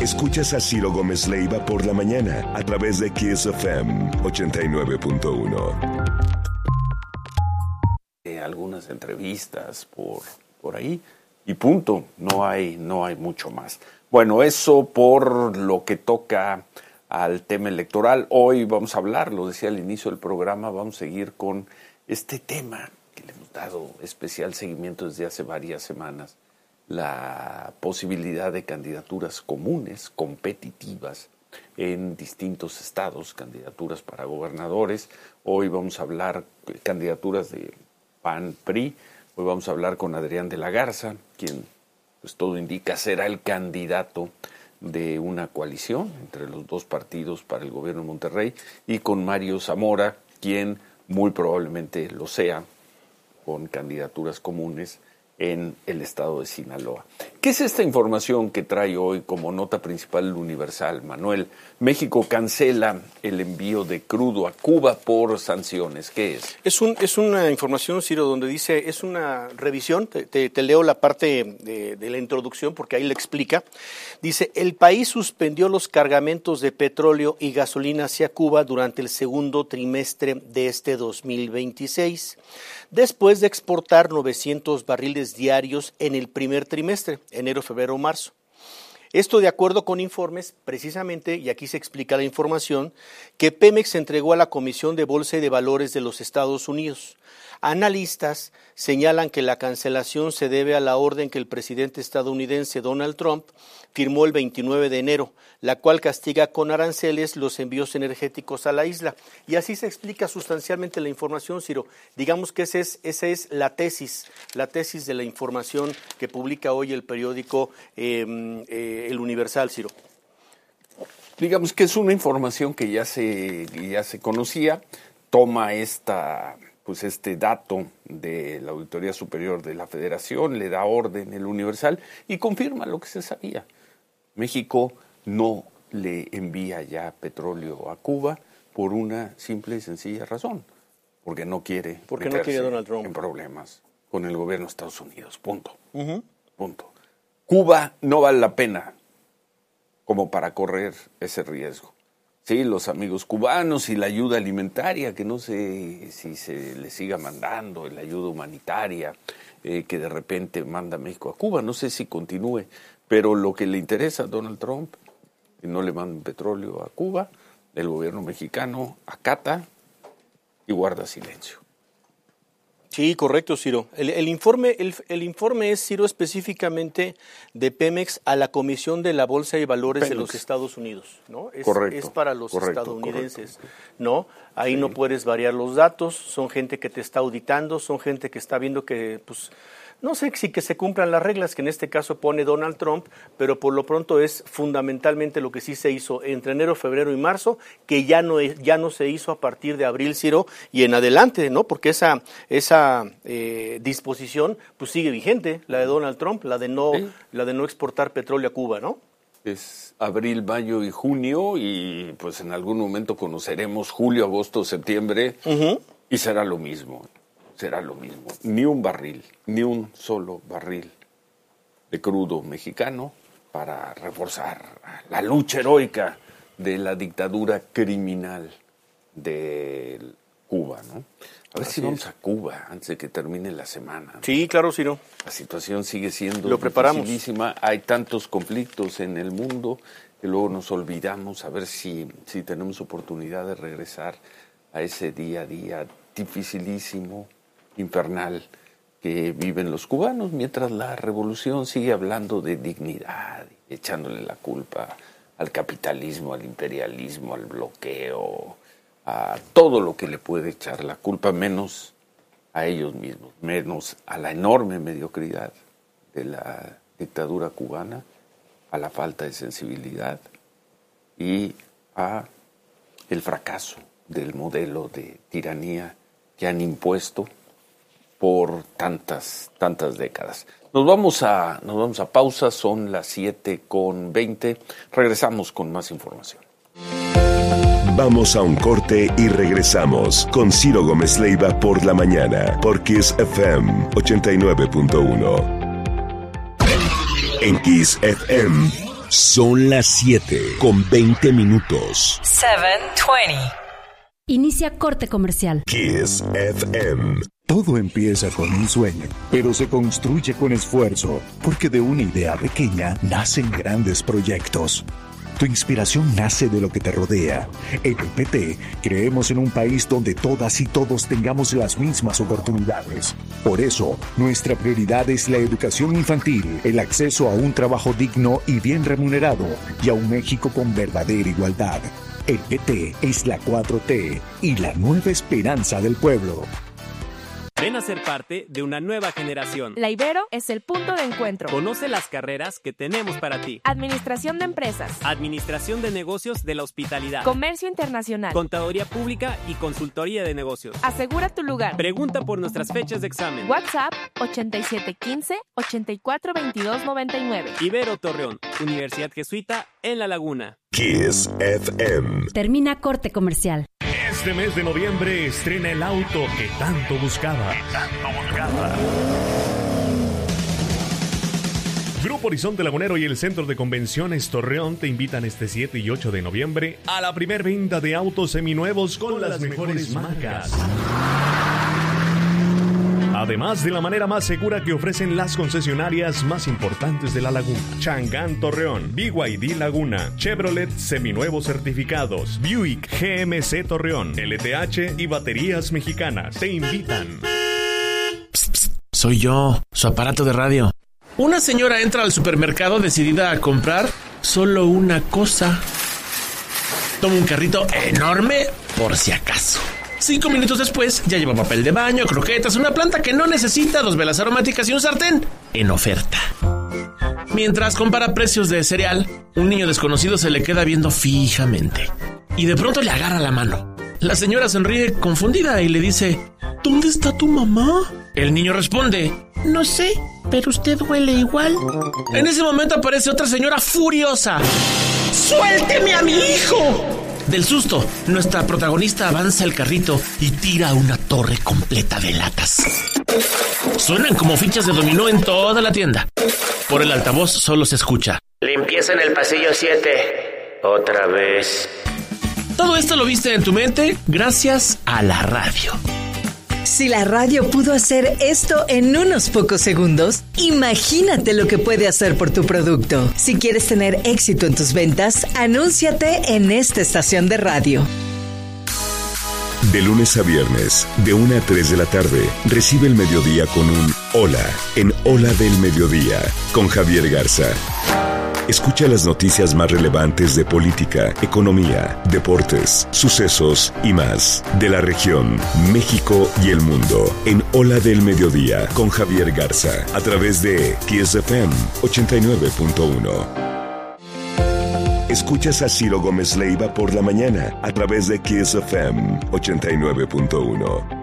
Escuchas a Ciro Gómez Leiva por la mañana a través de Kiss FM 89.1. Algunas entrevistas por ahí y punto, no hay mucho más. Bueno, eso por lo que toca al tema electoral. Hoy vamos a hablar, lo decía al inicio del programa, vamos a seguir con este tema que le hemos dado especial seguimiento desde hace varias semanas, la posibilidad de candidaturas comunes, competitivas, en distintos estados, candidaturas para gobernadores. Hoy vamos a hablar de candidaturas de PAN, PRI. Hoy vamos a hablar con Adrián de la Garza, quien, pues todo indica, será el candidato de una coalición entre los dos partidos para el gobierno de Monterrey, y con Mario Zamora, quien muy probablemente lo sea, con candidaturas comunes en el estado de Sinaloa. ¿Qué es esta información que trae hoy como nota principal el Universal, Manuel? México cancela el envío de crudo a Cuba por sanciones. ¿Qué es? Es una información, Ciro, donde dice, es una revisión, te leo la parte de la introducción porque ahí le explica. Dice, el país suspendió los cargamentos de petróleo y gasolina hacia Cuba durante el segundo trimestre de este 2026, después de exportar 900 barriles diarios en el primer trimestre, enero, febrero, marzo. Esto de acuerdo con informes, precisamente, y aquí se explica la información, que Pemex entregó a la Comisión de Bolsa y de Valores de los Estados Unidos. Analistas señalan que la cancelación se debe a la orden que el presidente estadounidense Donald Trump firmó el 29 de enero, la cual castiga con aranceles los envíos energéticos a la isla. Y así se explica sustancialmente la información, Ciro. Digamos que esa es la tesis de la información que publica hoy el periódico El Universal, Ciro. Digamos que es una información que ya se conocía, toma este dato de la Auditoría Superior de la Federación, le da orden el Universal y confirma lo que se sabía. México no le envía ya petróleo a Cuba por una simple y sencilla razón, porque no quiere Donald Trump en problemas con el gobierno de Estados Unidos, punto. Uh-huh. Punto. Cuba no vale la pena como para correr ese riesgo. Sí, los amigos cubanos y la ayuda alimentaria, que no sé si se le siga mandando, la ayuda humanitaria que de repente manda México a Cuba, no sé si continúe, pero lo que le interesa a Donald Trump, que no le manden petróleo a Cuba, el gobierno mexicano acata y guarda silencio. Sí, correcto, Ciro. El informe es, Ciro, específicamente de Pemex a la Comisión de la Bolsa y Valores Pemex de los Estados Unidos, ¿no? Correcto. Es para los estadounidenses, correcto. ¿no? Ahí sí. No puedes variar los datos, son gente que te está auditando, son gente que está viendo que, pues, no sé si que se cumplan las reglas que en este caso pone Donald Trump, pero por lo pronto es fundamentalmente lo que sí se hizo entre enero, febrero y marzo, que ya no se hizo a partir de abril, Ciro, y en adelante, ¿no? Porque esa disposición pues sigue vigente, la de Donald Trump, la de no exportar petróleo a Cuba, ¿no? Es abril, mayo y junio, y pues en algún momento conoceremos julio, agosto, septiembre, uh-huh. Y será lo mismo. Ni un solo barril de crudo mexicano para reforzar la lucha heroica de la dictadura criminal de Cuba, ¿no? A ver si vamos a Cuba antes de que termine la semana, ¿no? Sí, claro, Ciro. La situación sigue siendo dificilísima. Hay tantos conflictos en el mundo que luego nos olvidamos, a ver si tenemos oportunidad de regresar a ese día a día dificilísimo, infernal que viven los cubanos, mientras la revolución sigue hablando de dignidad, echándole la culpa al capitalismo, al imperialismo, al bloqueo, a todo lo que le puede echar la culpa, menos a ellos mismos, menos a la enorme mediocridad de la dictadura cubana, a la falta de sensibilidad y a el fracaso del modelo de tiranía que han impuesto por tantas décadas. Nos vamos a pausa, son las 7:20. Regresamos con más información. Vamos a un corte y regresamos con Ciro Gómez Leiva por la mañana, por Kiss FM 89.1. En Kiss FM, Son las 7:20. 7:20. Inicia corte comercial. Kiss FM. Todo empieza con un sueño, pero se construye con esfuerzo, porque de una idea pequeña nacen grandes proyectos. Tu inspiración nace de lo que te rodea. En el PT creemos en un país donde todas y todos tengamos las mismas oportunidades. Por eso, nuestra prioridad es la educación infantil, el acceso a un trabajo digno y bien remunerado, y a un México con verdadera igualdad. El PT es la 4T y la nueva esperanza del pueblo. Ven a ser parte de una nueva generación. La Ibero es el punto de encuentro. Conoce las carreras que tenemos para ti. Administración de empresas. Administración de negocios de la hospitalidad. Comercio internacional. Contaduría pública y consultoría de negocios. Asegura tu lugar. Pregunta por nuestras fechas de examen. WhatsApp 8715-842299. Ibero Torreón, Universidad Jesuita en La Laguna. Kiss FM. Termina corte comercial. Este mes de noviembre estrena el auto que tanto buscaba. Grupo Horizonte Lagunero y el Centro de Convenciones Torreón te invitan este 7 y 8 de noviembre a la primer venta de autos seminuevos con las mejores marcas. Además de la manera más segura que ofrecen las concesionarias más importantes de la laguna. Chang'an Torreón, BYD Laguna, Chevrolet seminuevos certificados, Buick GMC Torreón, LTH y Baterías Mexicanas te invitan. Psst, psst, soy yo, su aparato de radio. Una señora entra al supermercado decidida a comprar solo una cosa. Toma un carrito enorme por si acaso. 5 minutos después, ya lleva papel de baño, croquetas, una planta que no necesita, 2 velas aromáticas y un sartén en oferta. Mientras compara precios de cereal, un niño desconocido se le queda viendo fijamente. Y de pronto le agarra la mano. La señora sonríe confundida y le dice: ¿Dónde está tu mamá? El niño responde: No sé, pero usted huele igual. En ese momento aparece otra señora furiosa. ¡Suélteme a mi hijo! Del susto, nuestra protagonista avanza el carrito y tira una torre completa de latas. Suenan como fichas de dominó en toda la tienda. Por el altavoz solo se escucha: limpieza en el pasillo 7. Otra vez. Todo esto lo viste en tu mente gracias a la radio. Si la radio pudo hacer esto en unos pocos segundos, imagínate lo que puede hacer por tu producto. Si quieres tener éxito en tus ventas, anúnciate en esta estación de radio. De lunes a viernes, de 1 a 3 de la tarde, recibe el mediodía con un Hola en Hola del Mediodía con Javier Garza. Escucha las noticias más relevantes de política, economía, deportes, sucesos y más de la región, México y el mundo en Hola del Mediodía con Javier Garza a través de Kiss FM 89.1. Escuchas a Ciro Gómez Leiva por la mañana a través de Kiss FM 89.1.